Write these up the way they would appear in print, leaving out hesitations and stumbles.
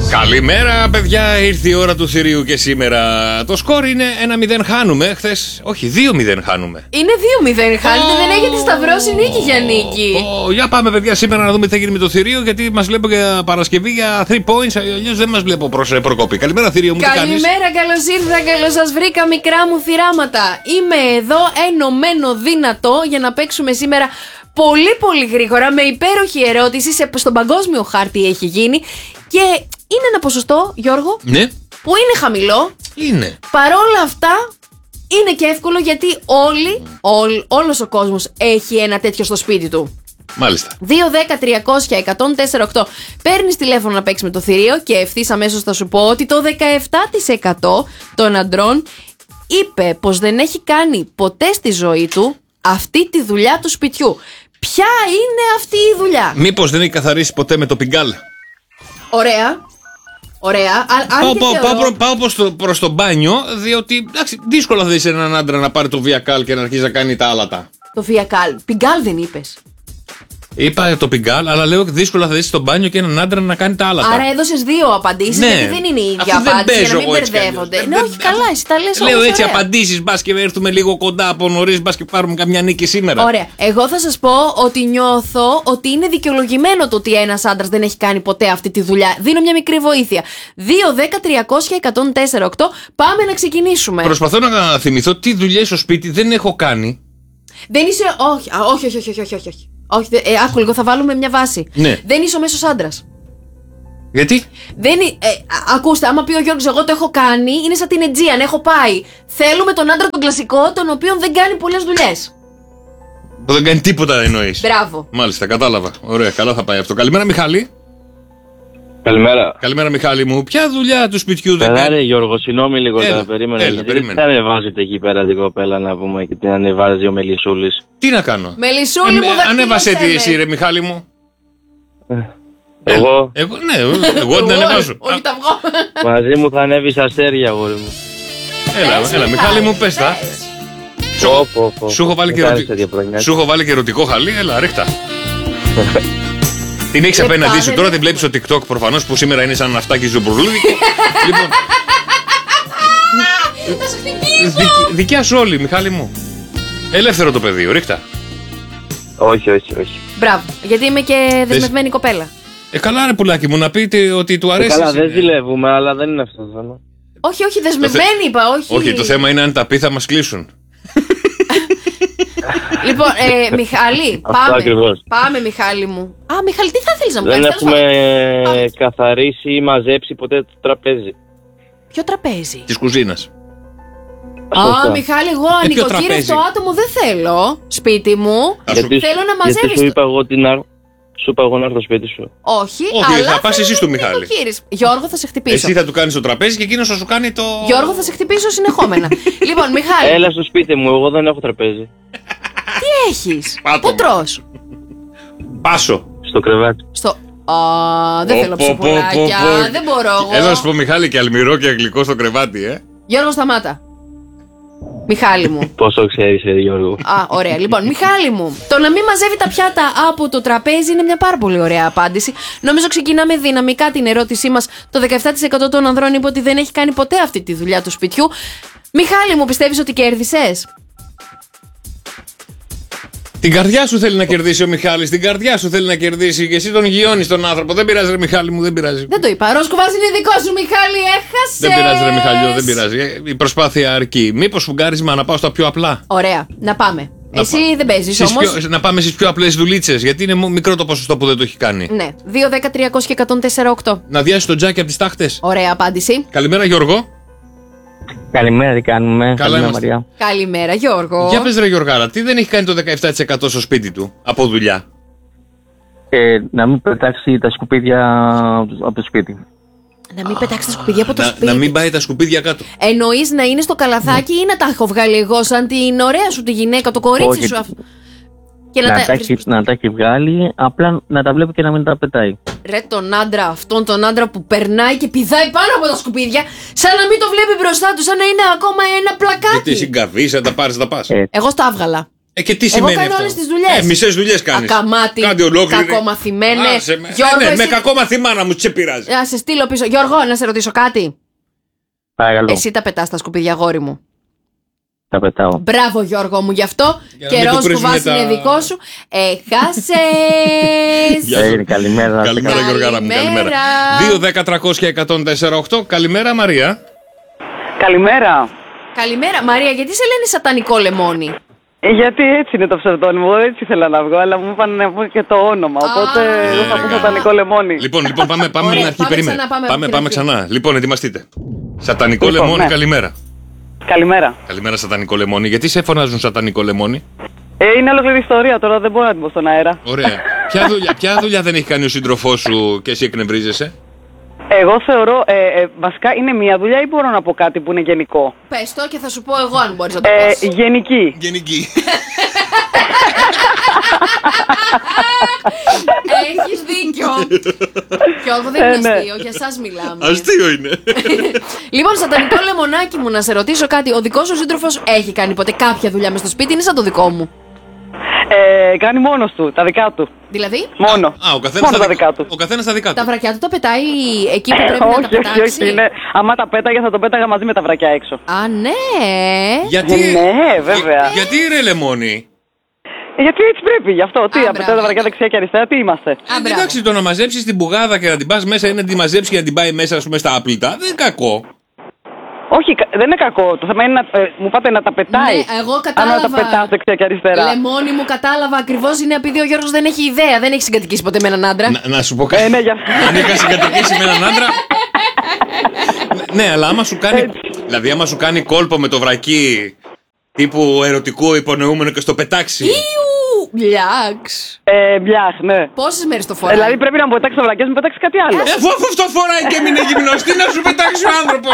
Καλημέρα, παιδιά. Ήρθε η ώρα του θηρίου και σήμερα το σκορ είναι 1-0 χάνουμε. Χθες, όχι, 2-0 χάνουμε. Είναι 2-0 χάνετε, δεν έχετε σταυρώσει νίκη για νίκη. Για πάμε, παιδιά, σήμερα να δούμε τι θα γίνει με το θηρίο. Γιατί μας βλέπω για Παρασκευή για 3 points. Αλλιώς δεν μας βλέπω προς προκοπή. Καλημέρα, θηρίο μου, τι κάνεις? Καλημέρα, καλώς ήρθα, καλώς σας βρήκα, μικρά μου θυράματα. Είμαι εδώ ενωμένο δυνατό για να παίξουμε σήμερα πολύ πολύ γρήγορα με υπέροχη ερώτηση. Στον παγκόσμιο χάρτη έχει γίνει. Και είναι ένα ποσοστό, Γιώργο, ναι, που είναι χαμηλό. Είναι. Παρόλα αυτά είναι και εύκολο γιατί όλος ο κόσμος έχει ένα τέτοιο στο σπίτι του. Μάλιστα. 2-10-300-104-8. Παίρνεις τηλέφωνο να παίξεις με το θηρίο και ευθύς αμέσως θα σου πω ότι το 17% των αντρών είπε πως δεν έχει κάνει ποτέ στη ζωή του αυτή τη δουλειά του σπιτιού. Ποια είναι αυτή η δουλειά? Μήπως δεν έχει καθαρίσει ποτέ με το πιγκάλ? Ωραία. Ωραία. Πάω προς το μπάνιο, διότι εντάξει, δύσκολα θα δεις έναν άντρα να πάρει το βιακάλ και να αρχίσει να κάνει τα άλατα. Το βιακάλ. Πιγκάλ δεν είπες? Είπα το πιγκάλ, αλλά λέω δύσκολα θα δεις στο μπάνιο και έναν άντρα να κάνει τα άλατα. Άρα έδωσες δύο απαντήσεις, ναι, γιατί δεν είναι η ίδια απάντηση, για να μην μπερδεύονται. Ναι, όχι, καλά, εσύ τα λες όμως. Λέω έτσι ωραία απαντήσεις, μπας και έρθουμε λίγο κοντά από νωρίς, μπας και πάρουμε καμιά νίκη σήμερα. Ωραία. Εγώ θα σας πω ότι νιώθω ότι είναι δικαιολογημένο το ότι ένας άντρας δεν έχει κάνει ποτέ αυτή τη δουλειά. Δίνω μια μικρή βοήθεια. 2-10-300-104-8. Πάμε να ξεκινήσουμε. Προσπαθώ να θυμηθώ τι δουλειές στο σπίτι δεν έχω κάνει. Δεν είσαι. Όχι. Όχι, άκου λίγο, θα βάλουμε μια βάση. Ναι. Δεν είσαι ο μέσος άντρας. Γιατί? Ακούστε, άμα πει ο Γιώργος, εγώ το έχω κάνει, είναι σαν την Aegean, έχω πάει. Θέλουμε τον άντρα τον κλασικό, τον οποίο δεν κάνει πολλές δουλειές. Που δεν κάνει τίποτα εννοείς? Μπράβο. Μάλιστα, κατάλαβα. Ωραία, καλά θα πάει αυτό. Καλημέρα, Μιχάλη. Καλημέρα. Καλημέρα, Μιχάλη μου. Ποια δουλειά του σπιτιού δεν κάνει? Ρε Γιώργο, συγγνώμη λίγο, περίμενε. Περίμενε. Δεν ανεβάζετε εκεί πέρα την κοπέλα να πούμε και την ανεβάζει ο Μελισσούλης. Τι να κάνω? Μελισσούλη μου, ανέβασε τι εσύ, ρε Μιχάλη μου. Εγώ. Ναι, εγώ την ανεβάζω. Όχι, τα βγω. Μαζί μου θα ανέβεις αστέρια, αγόρι μου. Έλα, Μιχάλη μου, πες τα. Σου έχω βάλει και ερωτικό χαλί, έλα, ρίχτα. Την έχεις απέναντί σου, τώρα την βλέπεις στο TikTok προφανώς που σήμερα είναι σαν αυτάκι ζουμπουρλούδικο. Λοιπόν. Δικιά σου όλη, Μιχάλη μου. Ελεύθερο το πεδίο, ρίχτα. Όχι. Μπράβο, γιατί είμαι και δεσμευμένη κοπέλα. Καλά ρε πουλάκι μου, να πείτε ότι του αρέσει. Καλά, δεν ζηλεύουμε, αλλά δεν είναι αυτό το θέμα. Όχι, δεσμευμένη είπα, όχι. Όχι, το θέμα είναι αν τα πει θα μας κλείσουν. Λοιπόν, Μιχάλη, πάμε Μιχάλη μου. Μιχάλη, τι θα θέλεις να μου κάνεις? Δεν έχουμε καθαρίσει ή μαζέψει ποτέ το τραπέζι. Ποιο τραπέζι? Της κουζίνας. Μιχάλη, εγώ ανοικοκύρευτο άτομο δεν θέλω σπίτι μου. Θέλω να μαζεύεις. Γιατί σου είπα εγώ να έρθω σπίτι σου. Όχι, αλλά θα πας εσύ στο Μιχάλη. Γιώργο, θα σε χτυπήσω. Εσύ θα του κάνεις το τραπέζι και εκείνος θα σου κάνει το... Γιώργο, θα σε χτυπήσω συνεχόμενα. Λοιπόν, Μιχάλη. Έλα στο σπίτι μου, εγώ δεν έχω τραπέζι. Τι έχεις? Πού τρως? Πάσο. Στο κρεβάτι. Δεν θέλω ψωπολάκια. Δεν μπορώ εγώ. Έλα να σου πω, Μιχάλη, και αλμυρό και αγγλικό στο κρεβάτι, Γιώργο, σταμάτα. Μιχάλη μου. Πόσο ξέρεις, Γιώργο? Ωραία. Λοιπόν, Μιχάλη μου, το να μην μαζεύει τα πιάτα από το τραπέζι είναι μια πάρα πολύ ωραία απάντηση. Νομίζω ξεκινάμε δυναμικά την ερώτησή μας. Το 17% των ανδρών είπε ότι δεν έχει κάνει ποτέ αυτή τη δουλειά του σπιτιού. Μιχάλη μου, πιστεύεις ότι κέρδισες? Την καρδιά σου θέλει να κερδίσει ο Μιχάλης, την καρδιά σου θέλει να κερδίσει και εσύ τον γιώνεις τον άνθρωπο. Δεν πειράζει, ρε Μιχάλη μου, δεν πειράζει. Δεν το είπα. Ρόσκοβας είναι δικό σου, Μιχάλη, έχασες. Δεν πειράζει, ρε Μιχάλη, δεν πειράζει. Η προσπάθεια αρκεί. Μήπως φουγκάρισμα να πάω στα πιο απλά? Ωραία, να πάμε. Εσύ δεν παίζεις όμως. Να πάμε στις πιο απλές δουλίτσες, γιατί είναι μικρό το ποσοστό που δεν το έχει κάνει. Ναι, 2-10-300-104-8. Να διάσει τον τζάκι από τις τάχτες. Ωραία απάντηση. Καλημέρα, Γιώργο. Καλημέρα, τι κάνουμε? Καλημέρα, Μαρία. Καλημέρα, Γιώργο. Για πες, ρε Γιώργάρα, τι δεν έχει κάνει το 17% στο σπίτι του από δουλειά? Να μην πετάξει τα σκουπίδια από το σπίτι. Να μην πετάξει τα σκουπίδια από το σπίτι. Να μην πάει τα σκουπίδια κάτω. Εννοείς να είναι στο καλαθάκι ή να τα έχω βγάλει εγώ σαν την ωραία σου τη γυναίκα, το κορίτσι σου αυτό? Και να τα έχει βγάλει, απλά να τα βλέπει και να μην τα πετάει. Ρε τον άντρα αυτόν, τον άντρα που περνάει και πηδάει πάνω από τα σκουπίδια, σαν να μην το βλέπει μπροστά του, σαν να είναι ακόμα ένα πλακάκι. Γιατί συγκαβείς, να τα πάρεις, να τα πας. Εγώ στα έβγαλα. Και τι Εγώ σημαίνει κάνω αυτό? όλες τις δουλειές. Μισές δουλειές κάνεις. Ακαμάτι, Κάντε ολόκληρη. κακομαθημένε. Γιώργο, ναι, με κακομαθημάνα μου σε πειράζει. Να σε στείλω πίσω. Γιώργο, να σε ρωτήσω κάτι. Παρακαλώ. Εσύ τα πετάς τα σκουπίδια, αγόρι μου. Τα πετάω. Μπράβο, Γιώργο μου, γι' αυτό. Για να μην Καιρός του που κρίζουνε βάζει είναι τα- δικό σου. Χάσες. Καλημέρα. Καλημέρα, Γιώργαρα μου, καλημέρα. 2-10-300-1048. Καλημέρα, Μαρία. Καλημέρα. Καλημέρα, Μαρία, γιατί σε λένε σατανικό λεμόνι? Γιατί έτσι είναι το ψευδόνυμο, έτσι ήθελα να βγω, αλλά μου είπαν να πω και το όνομα. Οπότε εγώ θα πω σατανικό λεμόνι. Λοιπόν, πάμε Ωραία, την αρχή. πάμε Περίμενε. ξανά, πάμε από την Πάμε αρχή. ξανά. Λοιπόν, ετοιμαστείτε. Σατανικό Λοιπόν, λεμόνι, ναι. καλημέρα. Καλημέρα. Καλημέρα, σατανικό λεμόνι. Γιατί σε φωνάζουν σατανικό λεμόνι? Είναι ολόκληρη ιστορία τώρα, δεν μπορώ να την πω στον αέρα. Ωραία. Ποια δουλειά δεν έχει κάνει ο σύντροφός σου και εσύ εκνευρίζεσαι? Εγώ θεωρώ, βασικά είναι μία δουλειά ή μπορώ να πω κάτι που είναι γενικό. Πες το και θα σου πω εγώ αν μπορείς να το πεις. Γενική. Γενική. Έχεις δίκιο. Γιώργο, δεν είναι ναι. αστείο, για εσάς μιλάμε. Αστείο είναι. Λοιπόν, σατανικό λεμονάκι μου, να σε ρωτήσω κάτι. Ο δικός σου σύντροφος έχει κάνει ποτέ κάποια δουλειά μες στο σπίτι, είναι σαν το δικό μου? Κάνει μόνος του, τα δικά του. Δηλαδή, Μόνο. Ο καθένας Μόνο τα δικά του. Ο καθένας τα δικά τα του. βρακιά του τα πετάει εκεί που πρέπει να τα Όχι, όχι, πετάξει? όχι. Είναι, άμα τα πέταγε θα το πέταγα μαζί με τα βρακιά έξω. Α, ναι. Γιατί, Ναι, βέβαια. γιατί ρε λεμόνι? Γιατί έτσι πρέπει, γι' αυτό. Τι, Α, απαιτάει τα μπράβο. βρακιά δεξιά και αριστερά, τι είμαστε. Α, μπράβο. Εντάξει, το να μαζέψεις την μπουγάδα και να την πας μέσα ή να την μαζέψεις και να την πάει μέσα, ας πούμε, στα άπλυτα, δεν είναι κακό. Όχι, δεν είναι κακό. Το θέμα είναι να μου πάτε να τα πετάει. Ναι, εγώ Αν κατάλαβα. να τα πετάς δεξιά και αριστερά. Λεμόνι μου, κατάλαβα ακριβώς. Είναι επειδή ο Γιώργος δεν έχει ιδέα. Δεν έχει συγκατοικήσει ποτέ με έναν άντρα. Να σου πω κάτι. Ναι, για... Αν είχα συγκατοικήσει με έναν άντρα. Ναι, αλλά άμα σου κάνει. Δηλαδή, άμα σου κάνει κόλπο με το βρακί τύπου ερωτικού υπονοούμενο και στο πετάξει. Ιου, μπλιάξ. Μπιάχ, ναι. Πόσες μέρες το φοράει? Δηλαδή πρέπει να μου πετάξει τα βρακιά μου, πετάξει κάτι άλλο. Αφού αυτό φοράει και μην είναι γυμνός, τι να σου πετάξει ο άνθρωπος?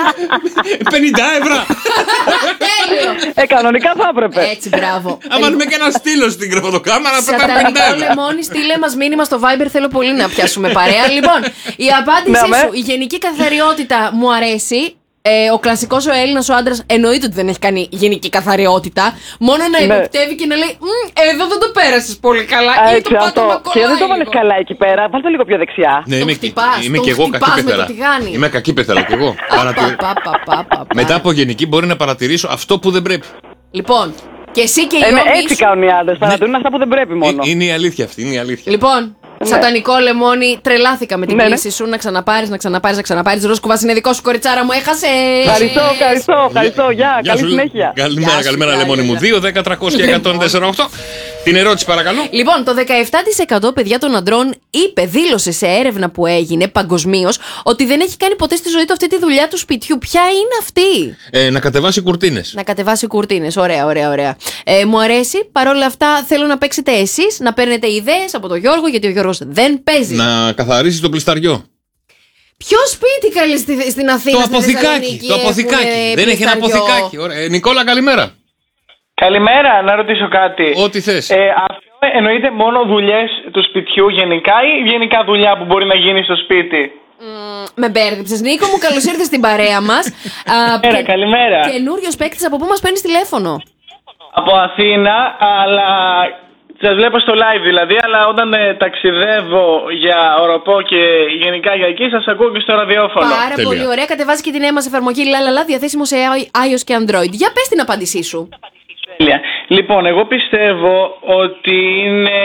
50 ευρώ. Τέλειο. Κανονικά θα έπρεπε. Έτσι, μπράβο. Αν βάλουμε και ένα στήλο στην κρεβατοκάμαρα, πετάμε 50 Σατανικό ευρώ. λεμόνι, στείλε μας μήνυμα στο Viber. Θέλω πολύ να πιάσουμε παρέα. Λοιπόν, η απάντησή Ναι, σου, η γενική καθαριότητα μου αρέσει. Ο κλασικός ο Έλληνας ο άντρας εννοείται ότι δεν έχει κάνει γενική καθαριότητα. Μόνο να Ναι. υποπτεύει και να λέει εδώ δεν το πέρασες πολύ καλά. Ή το Έτσι, πάτωμα αυτό. Και δεν το βάλες καλά εκεί πέρα. Βάλτε το λίγο πιο δεξιά. Ναι, Τον χτυπάς, είμαι τον και εγώ χτυπάς κακή με το πεθερά. τηγάνι. Είμαι κακή πεθερά κι εγώ. Πα. Μετά από γενική μπορεί να παρατηρήσω αυτό που δεν πρέπει. Λοιπόν, και εσύ και η Ναι, Ιώμη έτσι σου. κάνουν οι άντρες. Παρατηρούν αυτά που δεν πρέπει μόνο. Είναι η αλήθεια αυτή, είναι η αλήθεια. Λοιπόν, σατανικό λεμόνι, τρελάθηκα με την Ναι, ναι. κλίση σου. Να ξαναπάρεις. Ροσκουβάς είναι δικό σου, κοριτσάρα μου, έχασε. Ευχαριστώ. Γεια, Γεια καλή σου. συνέχεια. Καλημέρα, Γεια σου, καλημέρα, γεια, λεμόνι μου. γεια. 2, 10, 300 και 104,8. Την ερώτηση, παρακαλώ. Λοιπόν, το 17% παιδιά των αντρών δήλωσε σε έρευνα που έγινε παγκοσμίως ότι δεν έχει κάνει ποτέ στη ζωή του αυτή τη δουλειά του σπιτιού. Ποια είναι αυτή? Να κατεβάσει κουρτίνες. Να κατεβάσει κουρτίνες. Ωραία. Μου αρέσει. Παρ' όλα αυτά, θέλω να παίξετε εσείς, να παίρνετε ιδέες από τον Γιώργο, γιατί ο Γιώργος δεν παίζει. Να καθαρίσει το πλυσταριό. Ποιο σπίτι καλή στην Αθήνα? Το στη αποθηκάκι. Θεσσαλονίκη Το αποθηκάκι. έχουμε Δεν έχει ένα πλυσταριό? αποθηκάκι. Ωραία. Νικόλα, καλημέρα. Καλημέρα, να ρωτήσω κάτι. Ό,τι θες. Αυτό εννοείται μόνο δουλειές του σπιτιού γενικά ή γενικά δουλειά που μπορεί να γίνει στο σπίτι? Με μπέρδεψες, Νίκο μου, καλώς ήρθες στην παρέα μας. Καλημέρα. Καινούριος παίκτης, από πού μας παίρνεις τηλέφωνο? Από Αθήνα, αλλά σας βλέπω στο live δηλαδή, αλλά όταν ταξιδεύω για οροπό και γενικά για εκεί, σας ακούω και στο ραδιόφωνο. Πάρα Τέλεια. πολύ ωραία. Κατεβάζει και τη νέα μας εφαρμογή Λαλαλα, διαθέσιμο σε iOS και Android. Για πες την απάντησή σου. Τέλεια. Λοιπόν, εγώ πιστεύω ότι είναι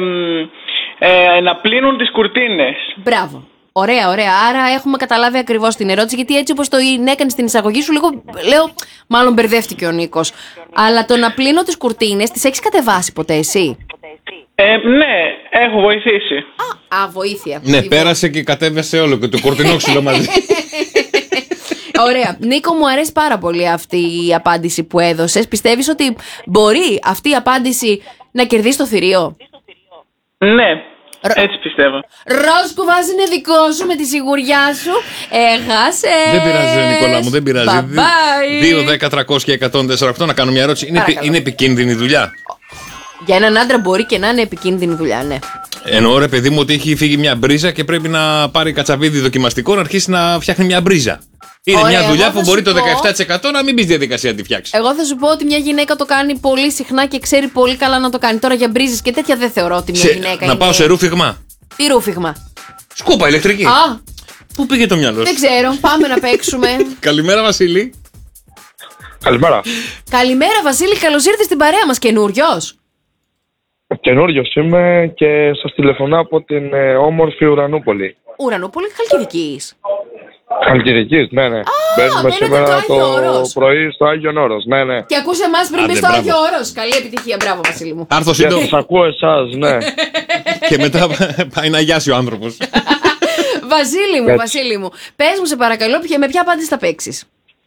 να πλύνουν τις κουρτίνες. Μπράβο. Ωραία. Άρα έχουμε καταλάβει ακριβώς την ερώτηση, γιατί έτσι όπως το έκανε στην εισαγωγή σου, λίγο λέω, μάλλον μπερδεύτηκε ο Νίκος. Αλλά το να πλύνω τις κουρτίνες, τις έχεις κατεβάσει ποτέ εσύ? Ναι, έχω βοηθήσει. Βοήθεια. Ναι, Λοιπόν. πέρασε και κατέβασε όλο και το κουρτινόξυλο μαζί. Ωραία. Νίκο, μου αρέσει πάρα πολύ αυτή η απάντηση που έδωσες. Πιστεύεις ότι μπορεί αυτή η απάντηση να κερδίσει το θηρίο? Ναι, έτσι πιστεύω. Ροσκουβάς είναι δικό σου με τη σιγουριά σου. Έχασες. Δεν πειράζει, ρε Νικόλα μου, δεν πειράζει. Bye bye. 2, 10, 300 και 104,8. Να κάνω μια ερώτηση. Παρακαλώ. Είναι επικίνδυνη η δουλειά? Για έναν άντρα μπορεί και να είναι επικίνδυνη δουλειά, ναι. Εννοώ, ρε παιδί μου, ότι έχει φύγει μια μπρίζα και πρέπει να πάρει κατσαβίδι δοκιμαστικό να αρχίσει να φτιάχνει μια μπρίζα. Είναι Ωραία, μια δουλειά εγώ που θα μπορεί σου το πω- 17% να μην μπει διαδικασία να τη φτιάξει. Εγώ θα σου πω ότι μια γυναίκα το κάνει πολύ συχνά και ξέρει πολύ καλά να το κάνει. Τώρα για μπρίζες και τέτοια δεν θεωρώ ότι μια γυναίκα Να πάω σε ρούφιγμα. Τι ρούφιγμα. Σκούπα ηλεκτρική. Α, Πού πήγε το μυαλό δεν σου? ξέρω. Πάμε να παίξουμε. Καλημέρα, Βασίλη. Καλημέρα. Καλημέρα, Βασίλη. Καλώς ήρθες στην παρέα μας. Καινούριος. Καινούριος είμαι και σας τηλεφωνώ από την όμορφη Ουρανούπολη. Ουρανούπολη Χαλκιδικής. Χαλκιδικής, ναι. Μπαίνουμε μπαίνετε σήμερα το Άγιο Όρος. πρωί στο Άγιον Όρος, ναι. Και ακούσε εμάς πριν Άντε, μπει στο μπράβο. Άγιο Όρος. Καλή επιτυχία. Μπράβο, Βασίλη μου. Άρθω Και σύντομο. σας ακούω εσάς, ναι. Και μετά πάει να γιάσει ο άνθρωπος. Βασίλη μου, Έτσι. Βασίλη μου. Πες μου, σε παρακαλώ, με ποια απάντηση θα παίξεις.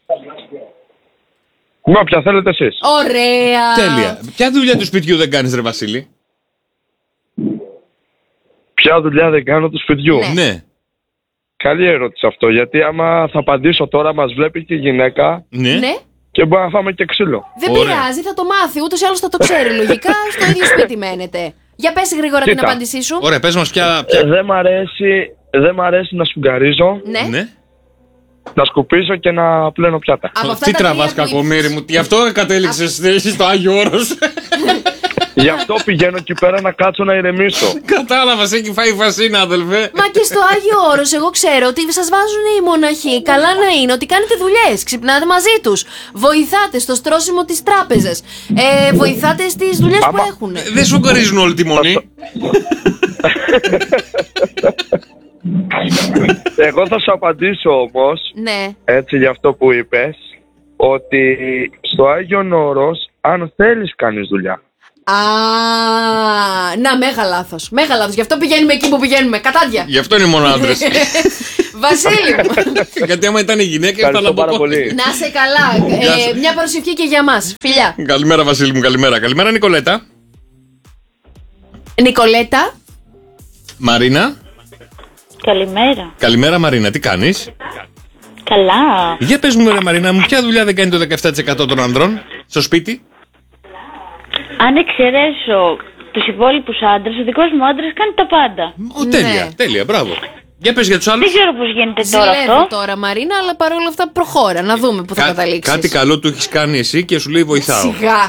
Με όποια θέλετε εσείς. Ωραία. Τέλεια. Ποια δουλειά του σπιτιού δεν κάνεις, ρε Βασίλη? Ποια δουλειά δεν κάνω του σπιτιού. Ναι. Ναι. Καλή ερώτηση αυτό, γιατί άμα θα απαντήσω τώρα μας βλέπει και η γυναίκα Ναι. Ναι. και μπορεί να φάμε και ξύλο. Δεν Ωραία. πειράζει, θα το μάθει. Ούτως ή άλλως θα το ξέρει. Λογικά στο ίδιο σπίτι μένετε. Για πες γρήγορα την Κοίτα. απάντησή σου. Ωραία, πες μας ποια. Δεν μ' αρέσει να σφουγγαρίζω, Ναι. Ναι. να σκουπίζω και να πλένω πιάτα. Από αυτά Τι τα τραβάς, τρία που κακομοίρη μου? Γι' αυτό κατέληξες εσύ στο Άγιο Όρος. Γι' αυτό πηγαίνω εκεί πέρα να κάτσω να ηρεμήσω. Κατάλαβα, έχει φάει φασίνα, αδελφέ. Μα και στο Άγιο Όρος, εγώ ξέρω ότι σας βάζουν οι μοναχοί. Καλά να είναι ότι κάνετε δουλειές. Ξυπνάτε μαζί τους. Βοηθάτε στο στρώσιμο της τράπεζας. Βοηθάτε στις δουλειές που Άμα- έχουν. Δεν σου κορίζουν όλη τη μονή. Εγώ θα σου απαντήσω όμως, Ναι. έτσι για αυτό που είπες, ότι στο Άγιον Όρος, αν θέλεις κάνεις δουλειά. Α, να, μέγα λάθος. Μέγα λάθος. Γι' αυτό πηγαίνουμε εκεί που πηγαίνουμε. Κατάδια. Γι' αυτό είναι μόνο άντρες. Βασίλη μου. Γιατί άμα ήταν οι γυναίκες θα Ευχαριστώ πάρα λαμποκό. πολύ. Να σε καλά. Γεια σου. Μια προσευχή και για μας. Φιλιά. Καλημέρα, Βασίλη μου, καλημέρα. Καλημέρα, Νικολέτα. Νικολέτα. Μαρίνα. Καλημέρα. Καλημέρα, Μαρίνα, τι κάνεις? Καλά. Για πες μου, ρε Μαρίνα μου, ποια δουλειά δεν κάνει το 17% των ανδρών στο σπίτι? Αν εξαιρέσω τους υπόλοιπους άντρες, ο δικός μου άντρας κάνει τα πάντα. Τέλεια, Ναι. τέλεια, μπράβο. Για πες για τους Δεν άλλους. ξέρω πώς γίνεται τώρα Ζηλεύω αυτό. τώρα, Μαρίνα, αλλά παρόλα αυτά προχώρα. Να δούμε που θα καταλήξεις. Κάτι καλό του έχεις κάνει εσύ και σου λέει βοηθάω. Σιγά.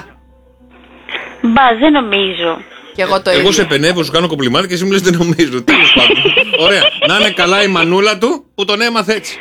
Μπα, δεν νομίζω. Κι εγώ το Εγώ ίδιο. σε πενεύω, σου κάνω κομπλιμάτι και εσύ μου λες δεν νομίζω. Τέλος πάντων. Ωραία. Να είναι καλά η μανούλα του που τον έμαθε έτσι.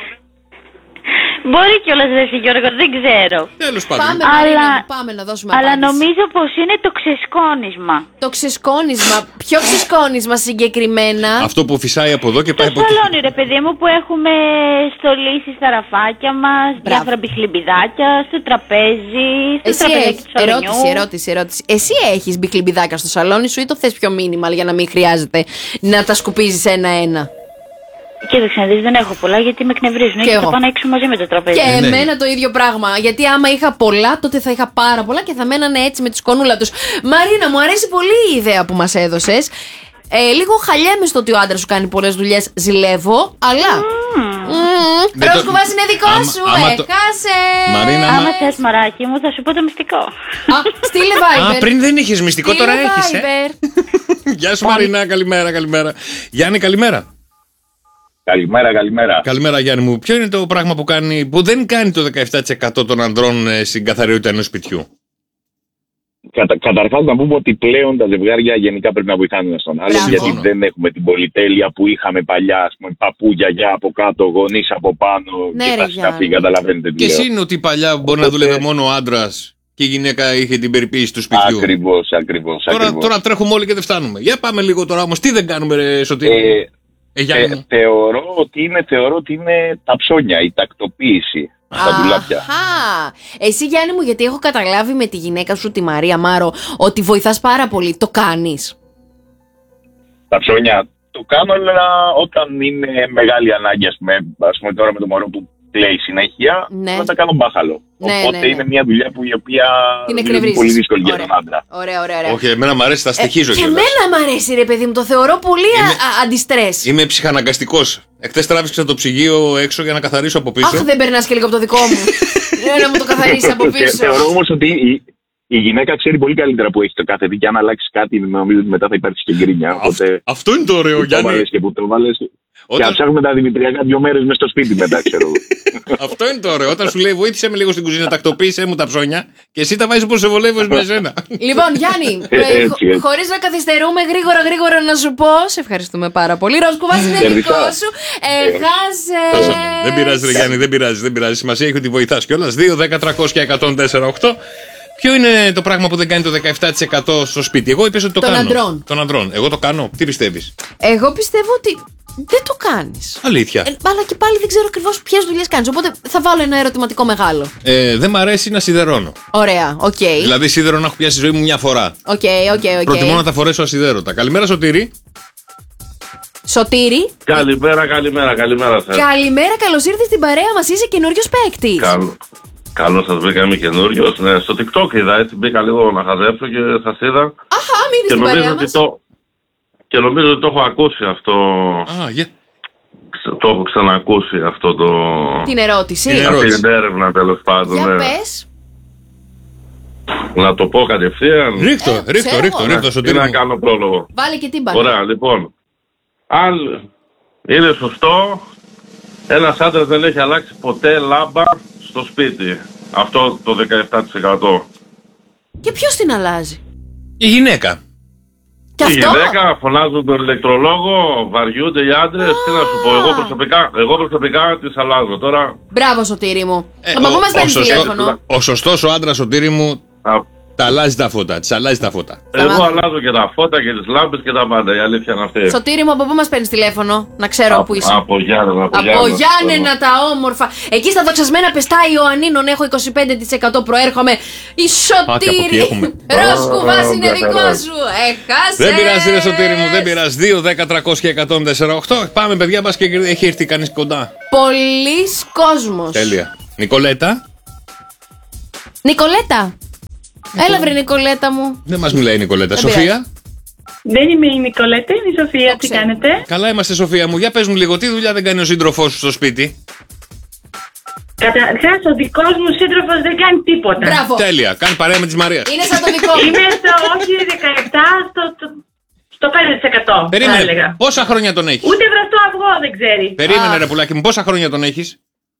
Μπορεί κιόλας ρε εσύ, Γιώργο, δεν ξέρω. Τέλος πάντων. Πάμε, Αλλά- Μαρίνα μου, πάμε να δώσουμε Αλλά απάντηση. νομίζω πως είναι το ξεσκόνισμα. Το ξεσκόνισμα. Ποιο ξεσκόνισμα συγκεκριμένα? Αυτό που φυσάει από εδώ και πάει Το από εκεί. σαλόνι ρε παιδί μου που έχουμε στολίσει στα ραφάκια μας, διάφορα μπιχλιμπιδάκια, στο τραπέζι, στο Εσύ τραπεζάκι έχεις. του σαλονιού. Ερώτηση. Εσύ έχεις μπιχλιμπιδάκια στο σαλόνι σου ή το θες πιο μίνιμαλ για να μην χρειάζεται να τα σκουπίζεις ένα-ένα? Κοίταξε να δεις, δεν έχω πολλά γιατί με εκνευρίζουν. Και Έτσι εγώ. θα πάω να έξω μαζί με το τραπέζι. Και ναι. εμένα το ίδιο πράγμα. Γιατί άμα είχα πολλά, τότε θα είχα πάρα πολλά και θα μένανε έτσι με τη σκονούλα τους. Μαρίνα, μου αρέσει πολύ η ιδέα που μας έδωσες. Λίγο χαλιέμαι στο ότι ο άντρας σου κάνει πολλές δουλειές. Ζηλεύω, αλλά. Δεν το- Πρόσκοβας είναι δικό άμα- σου, άμα το- έχασε. Μαρίνα, Άμα θες μωράκι μου θα σου πω το μυστικό. Α, στείλε Viber. Α, πριν δεν είχες μυστικό, Στείλε τώρα έχεις. Viber. Γεια σου Μαρίνα, καλημέρα, καλημέρα. Γιάννη, καλημέρα. Καλημέρα. Καλημέρα Γιάννη μου. Ποιο είναι το πράγμα που δεν κάνει το 17% των ανδρών στην καθαριότητα ενός σπιτιού? Καταρχάς να πούμε ότι πλέον τα ζευγάρια γενικά πρέπει να βοηθάνε ένα στον άλλο, Μπράβο. γιατί δεν έχουμε την πολυτέλεια που είχαμε παλιά, ας πούμε, παππού, γιαγιά από κάτω, γονείς από πάνω Ναι, και ρε, τα σκαφή, Γιάννη. καταλαβαίνετε τι Και λέω. εσύ είναι ότι παλιά μπορεί να δούλευε μόνο ο άντρας και η γυναίκα είχε την περιποίηση του σπιτιού. Ακριβώς. Τώρα τρέχουμε όλοι και δεν φτάνουμε. Για πάμε λίγο τώρα όμως. Τι δεν κάνουμε, ρε Σωτήρη? Γιάννη μου. Θεωρώ ότι είναι τα ψώνια, η τακτοποίηση στα ντουλάπια. Αχα. Εσύ Γιάννη μου, γιατί έχω καταλάβει με τη γυναίκα σου τη Μαρία Μάρο ότι βοηθάς πάρα πολύ. Το κάνεις? Τα ψώνια το κάνω, αλλά όταν είναι μεγάλη ανάγκη, ας πούμε τώρα με το μωρό που κλαίει συνέχεια, Ναι. θα τα κάνω μπάχαλο. Ναι, Οπότε ναι, ναι. είναι μια δουλειά που η οποία Την είναι εκνευρίζεις. πολύ δύσκολη για Ωραία. τον άντρα. Ωραία. Όχι, εμένα μου αρέσει, τα στοιχίζω Και κιόλας. εμένα μ' αρέσει ρε παιδί μου, το θεωρώ πολύ αντιστρες. Είμαι ψυχαναγκαστικός. Εχθές τράβηξα το ψυγείο έξω για να καθαρίσω από πίσω. Αχ, δεν περνάς και λίγο από το δικό μου. Να μου το καθαρίσεις από πίσω. Θεωρώ όμως ότι η γυναίκα ξέρει πολύ καλύτερα που έχει το κάθε τι και αν αλλάξει κάτι νομίζω ότι μετά θα υπάρξει και γκρίνια. Οπότε Αυτό είναι το ωραίο, που το Γιάννη. βάλες και που το βάλες. Και να ψάχνουμε τα δημητριακά 2 μέρες μέσα στο σπίτι μετά, ξέρω. Αυτό είναι το ωραίο. Όταν σου λέει βοήθησε με λίγο στην κουζίνα, τακτοποίησέ μου τα ψώνια και εσύ τα βάζεις όπως σε βολεύω με εσένα. Λοιπόν, Γιάννη, χωρίς να καθυστερούμε, γρήγορα να σου πω. Σε ευχαριστούμε πάρα πολύ. Ροσκουβάς είναι δικό σου. Έχασε. Δεν πειράζει, ρε Γιάννη, δεν πειράζει. Σημασία έχει ότι βοηθάς κιόλας. 2, 10, 300 και 104,8. Ποιο είναι το πράγμα που δεν κάνει το 17% στο σπίτι? Εγώ είπες ότι το κάνω. Των αντρών. Εγώ το κάνω. Τι πιστεύεις? Εγώ πιστεύω ότι δεν το κάνεις. Αλήθεια. Αλλά και πάλι δεν ξέρω ακριβώς ποιες δουλειές κάνεις. Οπότε θα βάλω ένα ερωτηματικό μεγάλο. Δεν μ' αρέσει να σιδερώνω. Ωραία, οκ. Δηλαδή, σίδερο να έχω πιάσει στη ζωή μου μια φορά. Οκ. Προτιμώ να τα φορέσω ασιδέρωτα. Καλημέρα, Σωτήρη. Σωτήρη. Καλημέρα σας. Καλημέρα, καλώς ήρθες στην παρέα μας. Είσαι καινούριος παίκτης. Καλώς σας βρήκα, είμαι καινούριος. Ναι, στο TikTok είδα, έτσι μπήκα λίγο να χαζέψω και σας είδα. Αχα, μείνεις στην παρέα μας. Και νομίζω ότι το έχω ακούσει αυτό. Το έχω ξανακούσει αυτό το... Την ερώτηση. Αυτή την έρευνα, τέλος πάντων. Για ναι. πες. Να το πω κατευθείαν. Ρίχτω, Σωτήρη. Ή να κάνω πρόλογο. Βάλε και την μπάλα. Ωραία, λοιπόν. Αν είναι σωστό, ένας άντρας δεν έχει αλλάξει ποτέ λάμπα στο σπίτι. Αυτό το 17%. Και ποιος την αλλάζει? Η γυναίκα. Και η γυναίκα, φωνάζουν τον ηλεκτρολόγο, βαριούνται οι άντρες. Τι να σου πω, εγώ προσωπικά τις αλλάζω τώρα. Μπράβο, Σωτήρη μου. Από πού μας παίρνει τηλέφωνο? Ο σωστός ο άντρας, Σωτήρη μου, τα αλλάζει τα φώτα. Τις αλλάζει τα φώτα. Εγώ αλλάζω και τα φώτα και τις λάμπες και τα πάντα. Η αλήθεια είναι αυτή. Σωτήρη μου, από πού μας παίρνεις τηλέφωνο? Να ξέρω που είσαι. Από Γιάννενα. Από Γιάννενα τα όμορφα. Εκεί στα δοξασμένα πεστά Ιωαννίνων έχω 25% προέρχομαι. Η Σωτήρη. Ροσκουβάς είναι δικό σου. Έχασε. Δεν πειράζει, ρε Σωτήρη μου, δεν πειράζει. 2, 10, 300 και 104,8. Πάμε, παιδιά, μας και έχει έρθει κανείς κοντά. Πολλής κόσμος. Τέλεια. Νικολέτα. Έλα βρε Νικολέτα μου. Δεν μας μιλάει η Νικολέτα. Σοφία. Δεν είμαι η Νικολέτα, είναι η Σοφία. Τι κάνετε? Καλά είμαστε, Σοφία μου. Για πες μου λίγο, τι δουλειά δεν κάνει ο σύντροφός σου στο σπίτι? Καταρχάς, ο δικός μου σύντροφος δεν κάνει τίποτα. Μπράβο. Τέλεια, κάνει παρέα με τις Μαρίας. Είναι σαν το δικό μου. Είμαι στο όχι 17, στο 5%. Περίμενε, πόσα χρόνια τον έχεις? Ούτε βραστό αυγό δεν ξέρει. Περίμενε, ρε πουλάκι μου, πόσα χρόνια τον έχεις?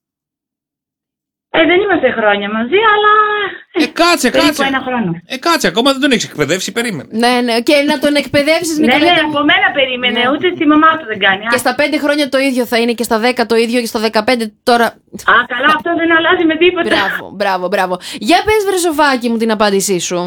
Δεν είμαστε χρόνια μαζί, αλλά. Κάτσε. Ένα χρόνο. Κάτσε, ακόμα δεν τον έχεις εκπαιδεύσει, περίμενε. Ναι, και να τον εκπαιδεύσεις, Νικολέτα. Ναι, από μένα περίμενε, ούτε στη μαμά του δεν κάνει. Και στα 5 χρόνια το ίδιο θα είναι και στα 10 το ίδιο και στα 15 τώρα. Καλά, αυτό δεν αλλάζει με τίποτα. Μπράβο. Για πες, βρε Σοφάκι μου, την απάντησή σου.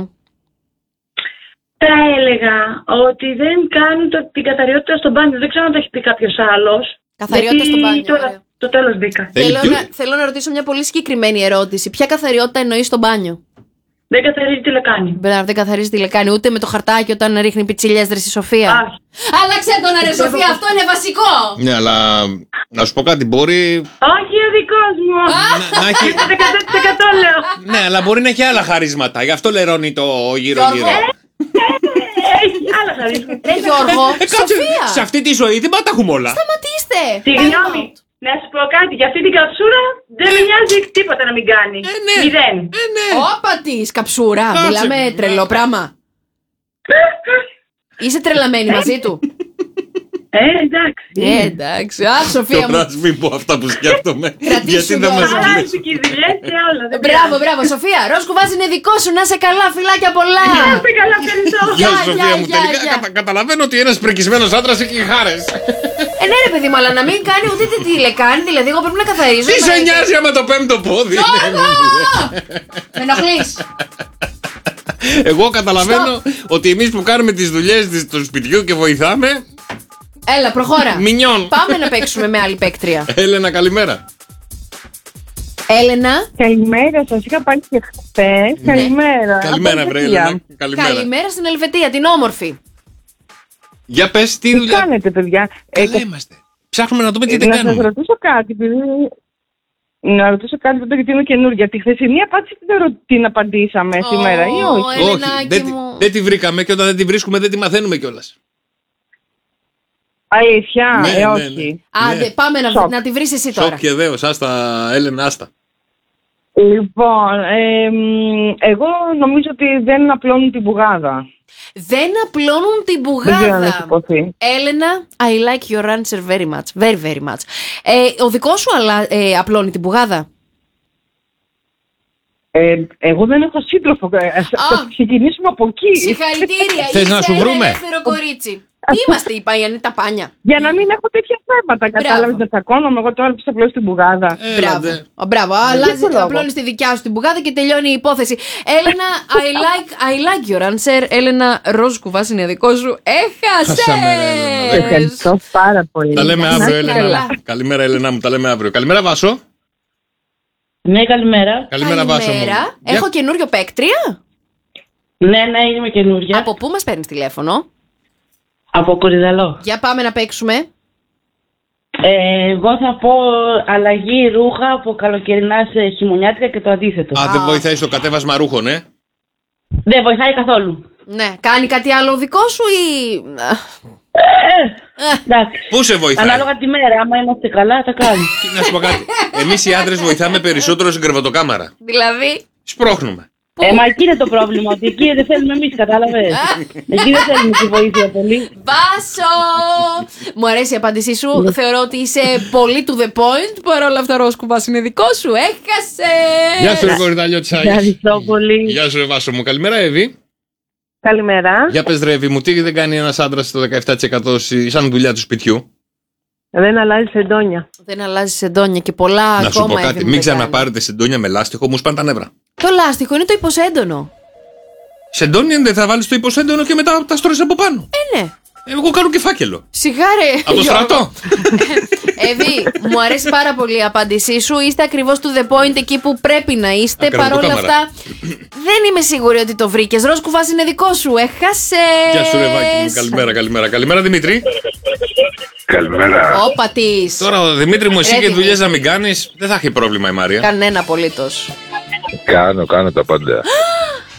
Θα έλεγα ότι δεν κάνουν την καθαριότητα στο μπάνιο. Δεν ξέρω αν το έχει πει κάποιος άλλος. Καθαριότητα στο μπάνιο. Τώρα, το τέλος μπήκα. Θέλω να ρωτήσω μια πολύ συγκεκριμένη ερώτηση. Ποια καθαριότητα εννοείς στο μπάνιο? Δεν καθαρίζει τη λεκάνη. Μπράβο, δεν καθαρίζει τη λεκάνη ούτε με το χαρτάκι όταν ρίχνει πιτσιλιές, ρε στη Σοφία. Άλλαξε τον, ρε Σοφία, αυτό είναι βασικό. Ναι, αλλά να σου πω κάτι, μπορεί. Όχι ο δικός μου. Να έχει. 100% λέω. Ναι, αλλά μπορεί να έχει άλλα χαρίσματα. Γι' αυτό λερώνει το γύρω-γύρω. Έχει άλλα χαρίσματα. Γιώργο, Σοφία. Σε αυτή τη ζωή δεν πάντα έχουμε όλα. Σταματήστε. Συγγνώμη. Να σου πω κάτι, για αυτή την καψούρα δεν με νοιάζει τίποτα να μην κάνει. Μηδέν. Όπα της καψούρα, μιλάμε τρελό πράγμα. Είσαι τρελαμένη μαζί του? Εντάξει. Σοφία μου. Τώρα μην πω αυτά που σκέφτομαι. Γιατί δεν μας μιλήσει. Και οι δουλειές και όλα. Μπράβο, Σοφία. Ροσκουβάς είναι δικό σου, να είσαι καλά, φιλάκια πολλά. Να είσαι καλά, ευχαριστώ. Γεια σου, Σοφία μου. Τελικά καταλαβαίνω ότι ένας πρικισμένος άντρας έχει χάρες. Ναι, ρε παιδί μου, αλλά να μην κάνει ούτε τι τηλεκάνη. Δηλαδή, εγώ πρέπει να καθαρίζω. Τι σε νοιάζει άμα το πέμπτο πόδι? Με ενοχλείς. Εγώ καταλαβαίνω ότι εμείς που κάνουμε τις δουλειές του σπιτιού και βοηθάμε. Έλα, προχώρα. Μινιόν. Πάμε να παίξουμε με άλλη παίκτρια. Έλενα, καλημέρα. Έλενα. Καλημέρα, σας είχα πάρει και χθες. Καλημέρα. Καλημέρα, βρε Έλενα. Καλημέρα στην Ελβετία, την όμορφη. Για πες, τι δουλειά κάνετε, παιδιά? Καλά είμαστε. Ψάχνουμε να δούμε τι δεν κάνουμε. Να σας ρωτήσω κάτι, να ρωτήσω κάτι γιατί είμαι καινούργια. Τη χθεσινή απάντηση την απαντήσαμε σήμερα ή όχι? Όχι, δεν τη βρήκαμε και όταν δεν τη βρίσκουμε δεν τη μαθαίνουμε κιόλας. Αλήθεια, όχι. Άντε, πάμε να τη βρεις εσύ τώρα. Σοκ και δέος, άστα Έλενα, άστα. Λοιπόν, εγώ νομίζω ότι δεν απλώνουν την πουγάδα. Δεν απλώνουν την μπουγάδα. Έλενα, I like your answer very much. Very, very much. Ο δικός σου απλώνει την μπουγάδα? Εγώ δεν έχω σύντροφο. Θα ξεκινήσουμε από εκεί. Συγχαρητήρια. Θες να σου βρούμε? Ελεύθερο κορίτσι. Τι είμαστε οι Παϊανοί τα πάνια? Για να μην έχω τέτοια θέματα. Κατάλαβες, να τσακώνομαι εγώ τώρα που θα απλώσει την μπουγάδα. Μπράβο. Απλώνεις τη δικιά σου την μπουγάδα και τελειώνει η υπόθεση. Έλενα, I like your answer. Έλενα, ροζ κουβάς είναι δικό σου. Έχασες! Ευχαριστώ πάρα πολύ. Τα λέμε αύριο, Έλενα. Καλημέρα, Έλενα μου, τα λέμε αύριο. Καλημέρα, Βάσο. Ναι, καλημέρα. Καλημέρα, Βάσο μου. Έχω καινούριο παίκτρια. Ναι, είμαι καινούρια. Από πού μας παίρνεις τηλέφωνο? Από Κορυδαλό. Για πάμε να παίξουμε. Εγώ θα πω αλλαγή ρούχα από καλοκαιρινά σε χειμωνιάτικα και το αντίθετο. Δεν βοηθάει στο κατέβασμα ρούχων, Δεν βοηθάει καθόλου. Ναι, κάνει κάτι άλλο δικό σου ή... Εντάξει. Πού σε βοηθάει? Ανάλογα τη μέρα, άμα είμαστε καλά θα κάνει. Να σου πω κάτι. Εμείς οι άντρες βοηθάμε περισσότερο στην κρεβατοκάμαρα. Δηλαδή? Σπρώχνουμε. Μα εκεί είναι το πρόβλημα, ότι εκεί δεν θέλουμε εμείς, κατάλαβες. Εκεί δεν θέλουμε τη βοήθεια πολύ. Βάσο! Μου αρέσει η απάντησή σου. Θεωρώ ότι είσαι πολύ to the point. Παρ' όλα αυτά, Ροσκουβάς είναι δικό σου. Έχασε! Γεια σου, ρε κορυδαλιό της Άγιας. Ευχαριστώ πολύ. Γεια σου, ρε Βάσο μου. Καλημέρα, Εύη. Καλημέρα. Για πες, ρε Εύη μου, τι δεν κάνει ένας άντρας το 17% σαν δουλειά του σπιτιού? Δεν αλλάζει σεντόνια. Δεν αλλάζει σεντόνια και πολλά ακόμα. Να σου πω κάτι, μην ξαναπάρετε σεντόνια με λάστιχο, μου σπάνε τα νεύρα. Το λάστιχο είναι το υποσέντονο. Σεντόνια δεν θα βάλεις το υποσέντονο και μετά τα στρώσεις από πάνω? Ναι. Εγώ κάνω και φάκελο. Σιγάρε. Από το στρατό. Εύη, μου αρέσει πάρα πολύ η απάντησή σου. Είστε ακριβώς to the point εκεί που πρέπει να είστε. Παρ' όλα αυτά, δεν είμαι σίγουρη ότι το βρήκες. Ροζ κουβάς είναι δικό σου. Έχασες. Γεια σου, Ρεβάκι μου. Καλημέρα, καλημέρα. Καλημέρα, Δημήτρη. Καλημέρα. Όπα της. Τώρα, Δημήτρη μου, εσύ και δουλειές να μην κάνεις, δεν θα έχει πρόβλημα η Μάρια. Κανένα απολύτως. Κάνω τα πάντα.